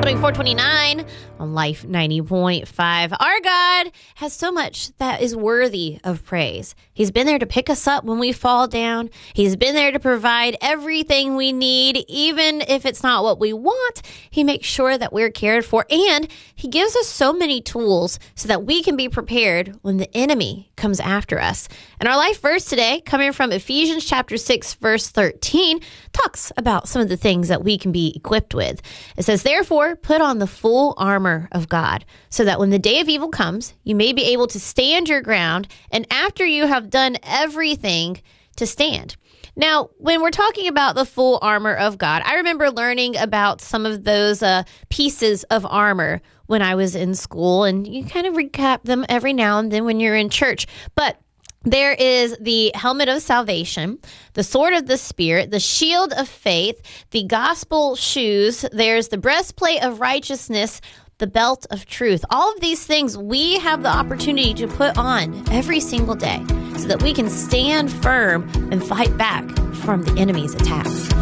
Doing 429 on Life 90.5. Our God has so much that is worthy of praise. He's been there to pick us up when we fall down. He's been there to provide everything we need, even if it's not what we want. He makes sure that we're cared for, and he gives us so many tools so that we can be prepared when the enemy comes after us. And our life verse today, coming from Ephesians chapter 6, verse 13, talks about some of the things that we can be equipped with. It says, "Therefore, put on the full armor of God, so that when the day of evil comes, you may be able to stand your ground, and after you have done everything, to stand." Now, when we're talking about the full armor of God, I remember learning about some of those pieces of armor when I was in school, and you kind of recap them every now and then when you're in church. But there is the helmet of salvation, the sword of the Spirit, the shield of faith, the gospel shoes, there's the breastplate of righteousness, the belt of truth. All of these things we have the opportunity to put on every single day so that we can stand firm and fight back from the enemy's attacks.